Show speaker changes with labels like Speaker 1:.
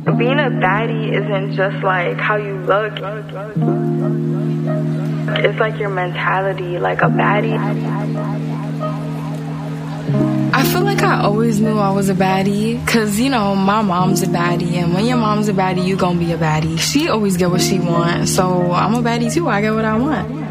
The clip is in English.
Speaker 1: Being a baddie isn't just like how you look. It's like your mentality, like a baddie.
Speaker 2: I feel like I always knew I was a baddie because, you know, my mom's a baddie, and when your mom's a baddie, you gonna be a baddie. She always get what she wants, so I'm a baddie too. I get what I want.